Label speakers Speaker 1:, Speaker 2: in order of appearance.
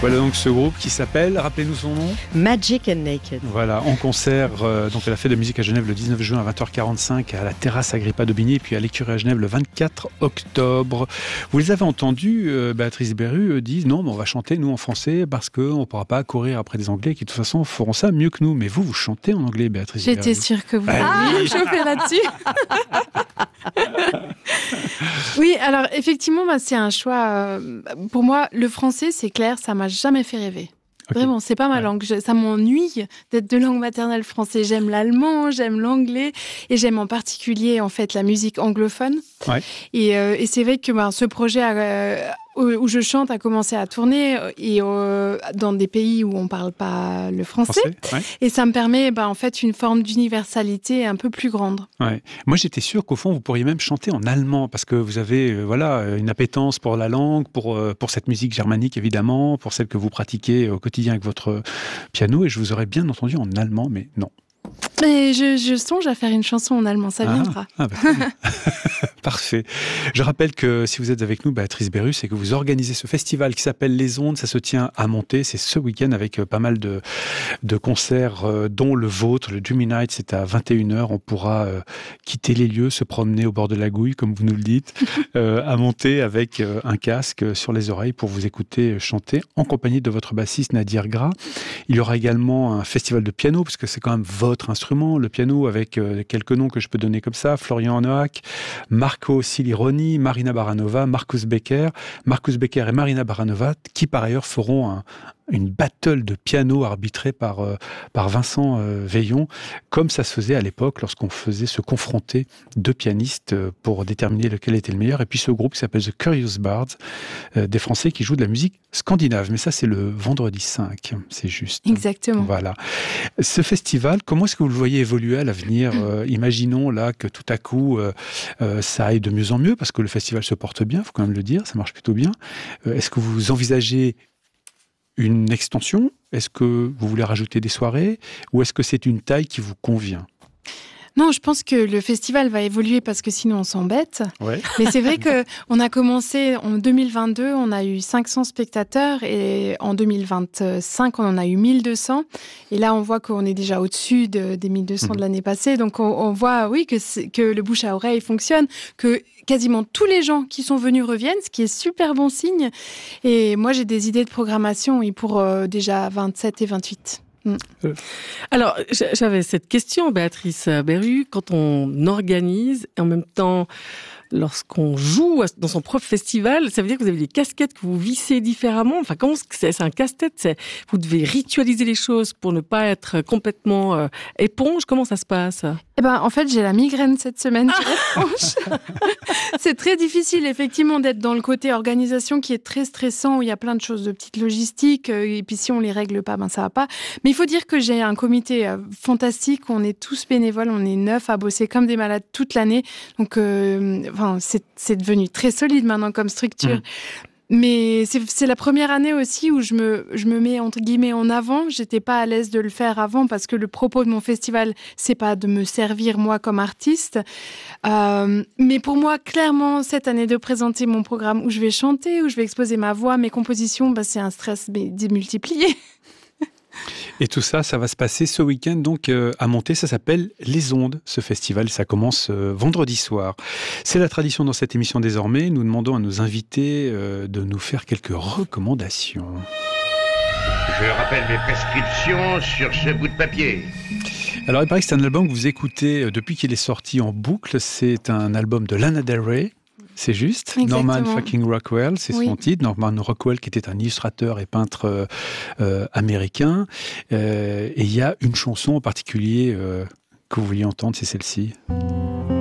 Speaker 1: Voilà donc ce groupe qui s'appelle, rappelez-nous son nom.
Speaker 2: Magic and Naked.
Speaker 1: Voilà, en concert donc à la Fête de musique à Genève le 19 juin à 20h45 à la terrasse Agrippa d'Aubigné et puis à l'Écurie à Genève le 24 octobre. Vous les avez entendus, Béatrice Berru disent non, mais on va chanter nous en français parce qu'on ne pourra pas courir après des Anglais qui de toute façon feront ça mieux que nous. Mais vous chantez en anglais, Béatrice Berru.
Speaker 3: J'étais sûre que vous alliez chauffer là-dessus. Oui, alors effectivement, c'est un choix. Pour moi, le français, c'est clair, ça m'a jamais fait rêver. Okay. Vraiment, c'est pas ma langue. Ça m'ennuie d'être de langue maternelle français. J'aime l'allemand, j'aime l'anglais et j'aime en particulier en fait la musique anglophone. Ouais. Et c'est vrai que ce projet où je chante a commencé à tourner et dans des pays où on parle pas le français. Ouais. Et ça me permet en fait une forme d'universalité un peu plus grande.
Speaker 1: Ouais. Moi, j'étais sûre qu'au fond, vous pourriez même chanter en allemand parce que vous avez une appétence pour la langue, pour cette musique germanique évidemment, pour celle que vous pratiquez au quotidien avec votre piano. Et je vous aurais bien entendu en allemand, mais non.
Speaker 3: Mais je songe à faire une chanson en allemand, ça viendra.
Speaker 1: Parfait. Je rappelle que si vous êtes avec nous, Béatrice Berru, c'est que vous organisez ce festival qui s'appelle Les Ondes. Ça se tient à Monté. C'est ce week-end avec pas mal de concerts, dont le vôtre, le Dreamy Night. C'est à 21h. On pourra quitter les lieux, se promener au bord de la Gouille, comme vous nous le dites, à Monté avec un casque sur les oreilles pour vous écouter chanter en compagnie de votre bassiste Nadir Gras. Il y aura également un festival de piano, parce que c'est quand même votre instrument, le piano, avec quelques noms que je peux donner comme ça: Florian Noack, Marco Silironi, Marina Baranova, Marcus Becker et Marina Baranova, qui par ailleurs feront une battle de piano arbitrée par Vincent Veillon, comme ça se faisait à l'époque lorsqu'on faisait se confronter deux pianistes pour déterminer lequel était le meilleur. Et puis ce groupe qui s'appelle The Curious Bards, des Français qui jouent de la musique scandinave. Mais ça, c'est le vendredi 5, c'est juste.
Speaker 3: Exactement.
Speaker 1: Voilà. Ce festival, comment est-ce que vous le voyez évoluer à l'avenir ? Imaginons là que tout à coup, ça aille de mieux en mieux, parce que le festival se porte bien, il faut quand même le dire, ça marche plutôt bien. Est-ce que vous envisagez une extension ? Est-ce que vous voulez rajouter des soirées ? Ou est-ce que c'est une taille qui vous convient ?
Speaker 3: Non, je pense que le festival va évoluer parce que sinon on s'embête.
Speaker 1: Ouais.
Speaker 3: Mais c'est vrai qu'on a commencé en 2022, on a eu 500 spectateurs et en 2025, on en a eu 1200. Et là, on voit qu'on est déjà au-dessus des 1200 de l'année passée. Donc, on voit, oui, que le bouche à oreille fonctionne, que quasiment tous les gens qui sont venus reviennent, ce qui est super bon signe. Et moi, j'ai des idées de programmation pour déjà 27 et 28.
Speaker 4: Alors, j'avais cette question, Béatrice Berru, quand on organise et en même temps, lorsqu'on joue dans son propre festival, ça veut dire que vous avez des casquettes que vous vissez différemment. Enfin, comment c'est un casse-tête. Vous devez ritualiser les choses pour ne pas être complètement éponge. Comment ça se passe ?
Speaker 3: En fait, j'ai la migraine cette semaine. C'est très difficile, effectivement, d'être dans le côté organisation qui est très stressant, où il y a plein de choses de petites logistiques. Et puis, si on les règle pas, ça va pas. Mais il faut dire que j'ai un comité fantastique. On est tous bénévoles. On est 9 à bosser comme des malades toute l'année. Donc, c'est devenu très solide maintenant comme structure. Mais c'est la première année aussi où je me mets entre guillemets en avant. J'étais pas à l'aise de le faire avant parce que le propos de mon festival, c'est pas de me servir moi comme artiste. Mais pour moi, clairement, cette année de présenter mon programme où je vais chanter, où je vais exposer ma voix, mes compositions, c'est un stress démultiplié.
Speaker 1: Et tout ça, ça va se passer ce week-end donc à Monté. Ça s'appelle Les Ondes, ce festival. Ça commence vendredi soir. C'est la tradition dans cette émission désormais. Nous demandons à nos invités de nous faire quelques recommandations.
Speaker 5: Je rappelle mes prescriptions sur ce bout de papier.
Speaker 1: Alors, il paraît que c'est un album que vous écoutez depuis qu'il est sorti en boucle. C'est un album de Lana Del Rey. C'est juste.
Speaker 3: Exactement.
Speaker 1: Norman fucking Rockwell, c'est son titre. Norman Rockwell, qui était un illustrateur et peintre américain. Et il y a une chanson en particulier que vous vouliez entendre, c'est celle-ci.